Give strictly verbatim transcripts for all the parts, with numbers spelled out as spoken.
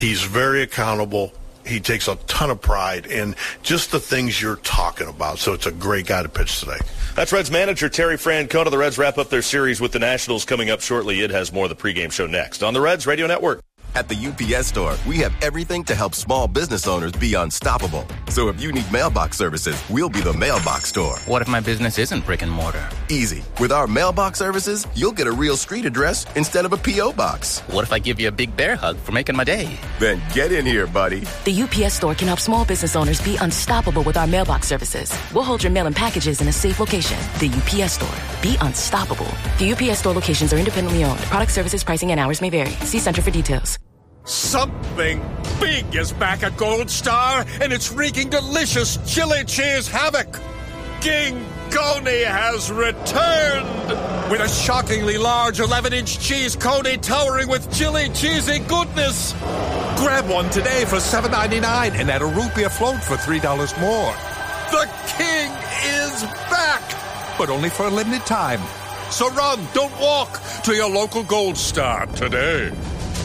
He's very accountable. He takes a ton of pride in just the things you're talking about. So it's a great guy to pitch today. That's Reds manager Terry Francona. The Reds wrap up their series with the Nationals coming up shortly. It has more of the pregame show next on the Reds Radio Network. At the U P S Store, we have everything to help small business owners be unstoppable. So if you need mailbox services, we'll be the mailbox store. What if my business isn't brick and mortar? Easy. With our mailbox services, you'll get a real street address instead of a P O box. What if I give you a big bear hug for making my day? Then get in here, buddy. The U P S Store can help small business owners be unstoppable with our mailbox services. We'll hold your mail and packages in a safe location. The U P S Store. Be unstoppable. The U P S Store locations are independently owned. Product services, pricing, and hours may vary. See Center for details. Something big is back at Gold Star, and it's wreaking delicious chili cheese havoc. King Coney has returned with a shockingly large eleven-inch cheese coney towering with chili cheesy goodness. Grab one today for seven ninety-nine and add a root beer float for three dollars more. The king is back, but only for a limited time. So run, don't walk, to your local Gold Star today.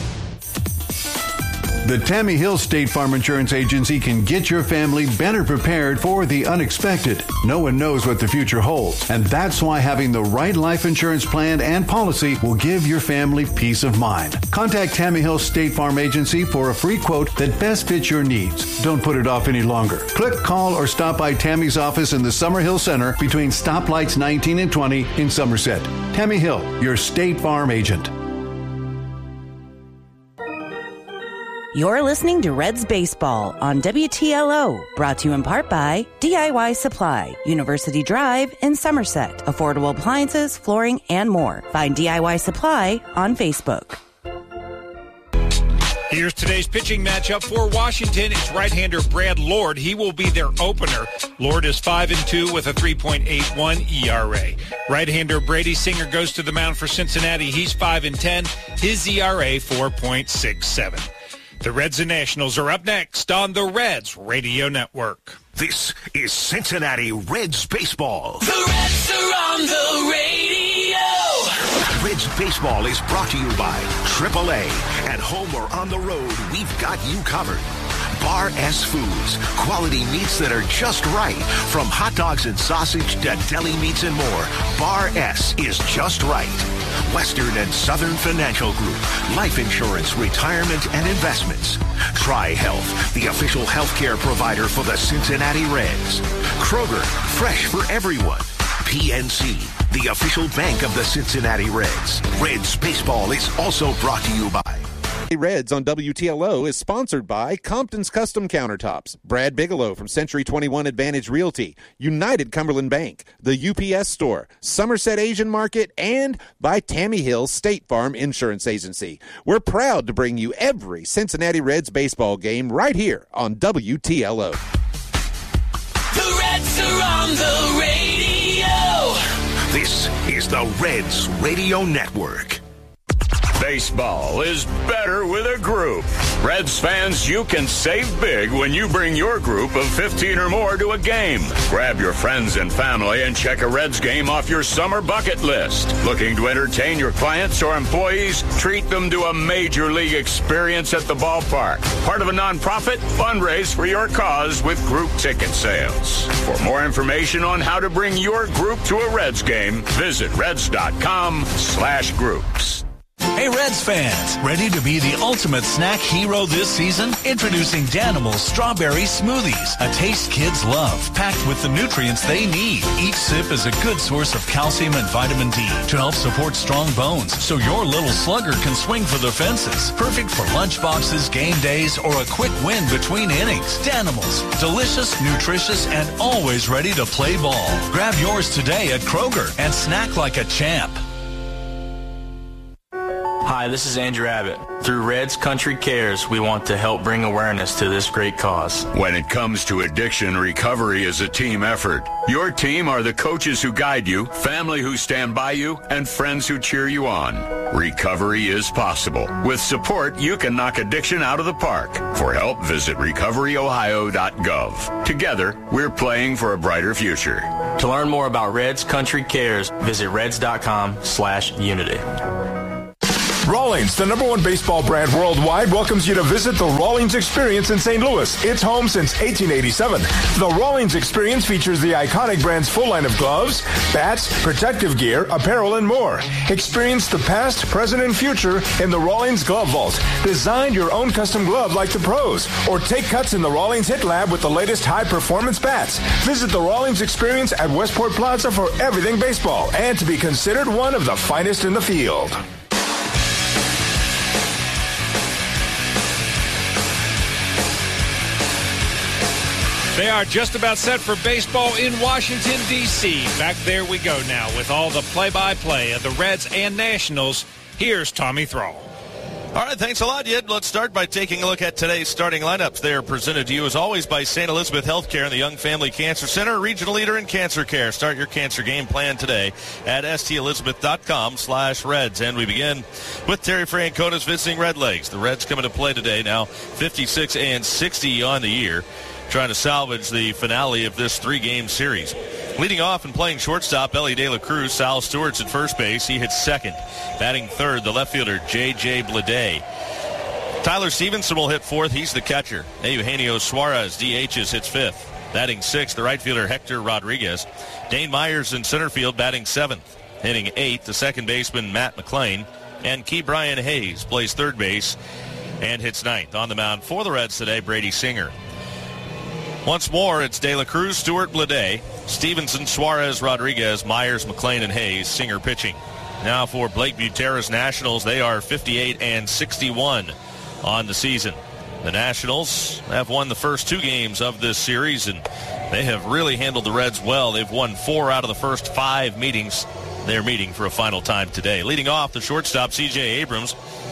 The Tammy Hill State Farm Insurance Agency can get your family better prepared for the unexpected. No one knows what the future holds, and that's why having the right life insurance plan and policy will give your family peace of mind. Contact Tammy Hill State Farm Agency for a free quote that best fits your needs. Don't put it off any longer. Click, call, or stop by Tammy's office in the Summerhill Center between stoplights nineteen and twenty in Somerset. Tammy Hill, your State Farm agent. You're listening to Reds Baseball on W T L O, brought to you in part by D I Y Supply, University Drive in Somerset. Affordable appliances, flooring, and more. Find D I Y Supply on Facebook. Here's today's pitching matchup for Washington. It's right-hander Brad Lord. He will be their opener. Lord is five and two with a three point eight one E R A. Right-hander Brady Singer goes to the mound for Cincinnati. He's five and ten. His E R A four point six seven. The Reds and Nationals are up next on the Reds Radio Network. This is Cincinnati Reds Baseball. The Reds are on the radio. Reds Baseball is brought to you by triple A. At home or on the road, we've got you covered. Bar S Foods, quality meats that are just right. From hot dogs and sausage to deli meats and more, Bar S is just right. Western and Southern Financial Group, life insurance, retirement, and investments. Tri-Health, the official healthcare provider for the Cincinnati Reds. Kroger, fresh for everyone. P N C, the official bank of the Cincinnati Reds. Reds Baseball is also brought to you by Reds on W T L O is sponsored by Compton's Custom Countertops, Brad Bigelow from Century twenty-one Advantage Realty, United Cumberland Bank, the U P S Store, Somerset Asian Market, and by Tammy Hill State Farm Insurance Agency. We're proud to bring you every Cincinnati Reds baseball game right here on W T L O. The Reds are on the radio. This is the Reds Radio Network. Baseball is better with a group. Reds fans, you can save big when you bring your group of fifteen or more to a game. Grab your friends and family and check a Reds game off your summer bucket list. Looking to entertain your clients or employees? Treat them to a major league experience at the ballpark. Part of a nonprofit? Fundraise for your cause with group ticket sales. For more information on how to bring your group to a Reds game, visit reds.com slash groups. Hey Reds fans, ready to be the ultimate snack hero this season? Introducing Danimals Strawberry Smoothies, a taste kids love, packed with the nutrients they need. Each sip is a good source of calcium and vitamin D to help support strong bones so your little slugger can swing for the fences. Perfect for lunch boxes, game days, or a quick win between innings. Danimals, delicious, nutritious, and always ready to play ball. Grab yours today at Kroger and snack like a champ. Hi, this is Andrew Abbott. Through Reds Country Cares, we want to help bring awareness to this great cause. When it comes to addiction, recovery is a team effort. Your team are the coaches who guide you, family who stand by you, and friends who cheer you on. Recovery is possible. With support, you can knock addiction out of the park. For help, visit recovery ohio dot gov. Together, we're playing for a brighter future. To learn more about Reds Country Cares, visit reds.com slash unity. Rawlings, the number one baseball brand worldwide, welcomes you to visit the Rawlings Experience in Saint Louis. It's home since eighteen eighty-seven. The Rawlings Experience features the iconic brand's full line of gloves, bats, protective gear, apparel, and more. Experience the past, present, and future in the Rawlings Glove Vault. Design your own custom glove like the pros, or take cuts in the Rawlings Hit Lab with the latest high-performance bats. Visit the Rawlings Experience at Westport Plaza for everything baseball and to be considered one of the finest in the field. They are just about set for baseball in Washington, D C Back there we go now with all the play-by-play of the Reds and Nationals. Here's Tommy Thrall. All right, thanks a lot, Yid. Let's start by taking a look at today's starting lineups. They are presented to you, as always, by Saint Elizabeth Healthcare and the Young Family Cancer Center, regional leader in cancer care. Start your cancer game plan today at stelizabeth.com slash Reds. And we begin with Terry Francona's visiting Red Legs. The Reds coming to play today, now fifty-six and sixty on the year, trying to salvage the finale of this three-game series. Leading off and playing shortstop, Ellie De La Cruz. Sal Stewart's at first base. He hits second. Batting third, the left fielder, J J Bleday. Tyler Stevenson will hit fourth. He's the catcher. Eugenio Suarez, D H's, hits fifth. Batting sixth, the right fielder, Hector Rodriguez. Dane Myers in center field, batting seventh. Hitting eighth, the second baseman, Matt McClain. And Key Brian Hayes plays third base and hits ninth. On the mound for the Reds today, Brady Singer. Once more, it's De La Cruz, Stewart, Bleday, Stevenson, Suarez, Rodriguez, Myers, McClain, and Hayes. Singer pitching. Now for Blake Buterra's Nationals, they are fifty-eight and sixty-one on the season. The Nationals have won the first two games of this series, and they have really handled the Reds well. They've won four out of the first five meetings. They're meeting for a final time today. Leading off, the shortstop, C J Abrams.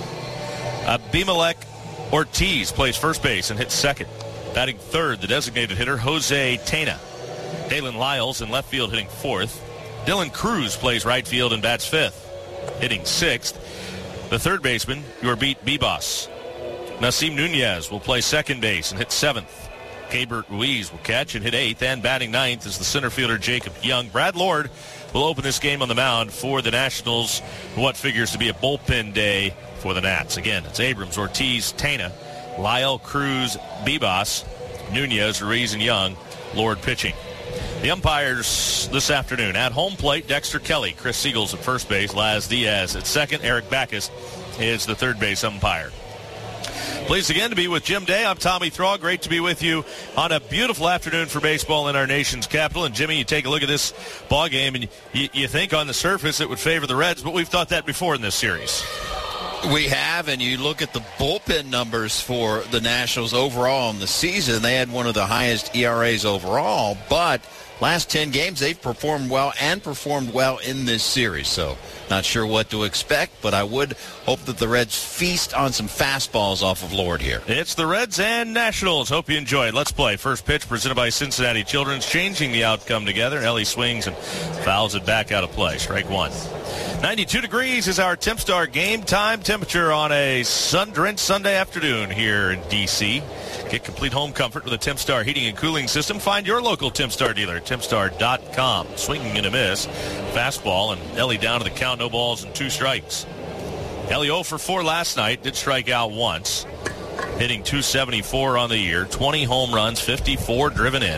Abimelech Ortiz plays first base and hits second. Batting third, the designated hitter, Jose Tena. Dalen Lyles in left field hitting fourth. Dylan Cruz plays right field and bats fifth, hitting sixth. The third baseman, your beat Bibas. Nasim Nunez will play second base and hit seventh. Cabert Ruiz will catch and hit eighth, and batting ninth is the center fielder Jacob Young. Brad Lord will open this game on the mound for the Nationals, what figures to be a bullpen day for the Nats. Again, it's Abrams, Ortiz, Tena, Lyle, Cruz, Bibas, Nunez, Ruiz, and Young. Lord pitching. The umpires this afternoon at home plate, Dexter Kelly, Chris Siegels at first base, Laz Diaz at second, Eric Backus is the third base umpire. Pleased again to be with Jim Day. I'm Tommy Thrall. Great to be with you on a beautiful afternoon for baseball in our nation's capital. And Jimmy, you take a look at this ball game, and you, you think on the surface it would favor the Reds, but we've thought that before in this series. We have, and you look at the bullpen numbers for the Nationals overall in the season. They had one of the highest E R As overall, but last ten games they've performed well and performed well in this series. So not sure what to expect, but I would hope that the Reds feast on some fastballs off of Lord here. It's the Reds and Nationals. Hope you enjoy it. Let's play. First pitch presented by Cincinnati Children's, changing the outcome together. Ellie swings and fouls it back out of play. Strike one. ninety-two degrees is our Tempstar game time temperature on a sun-drenched Sunday afternoon here in D C Get complete home comfort with a Tempstar heating and cooling system. Find your local Tempstar dealer at tempstar dot com. Swinging and a miss. Fastball, and Ellie down to the count. No balls and two strikes. Ellie oh for four last night. Did strike out once. Hitting two seventy-four on the year. twenty home runs, fifty-four driven in.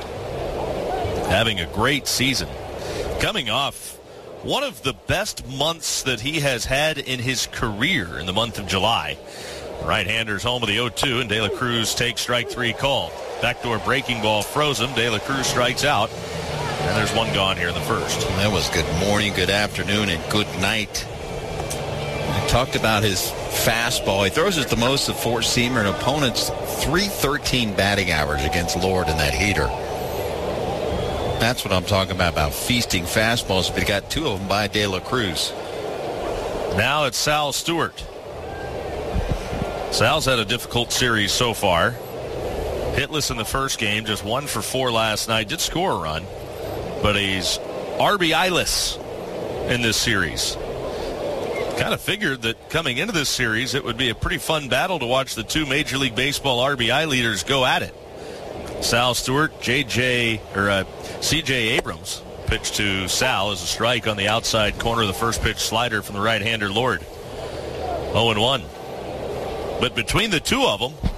Having a great season. Coming off one of the best months that he has had in his career in the month of July. Right-hander's home of the oh two, and De La Cruz takes strike three call. Backdoor breaking ball froze him. De La Cruz strikes out, and there's one gone here in the first. That was good morning, good afternoon, and good night. I talked about his fastball. He throws it the most of four-seamer, and opponents three thirteen batting average against Lord in that heater. That's what I'm talking about, about feasting fastballs, but he got two of them by De La Cruz. Now it's Sal Stewart. Sal's had a difficult series so far. Hitless in the first game, just one for four last night. Did score a run, but he's R B I-less in this series. Kind of figured that coming into this series, it would be a pretty fun battle to watch the two Major League Baseball R B I leaders go at it. Sal Stewart, J J or uh, C J Abrams pitch to Sal as a strike on the outside corner of the first pitch slider from the right-hander Lord. oh and one. But between the two of them,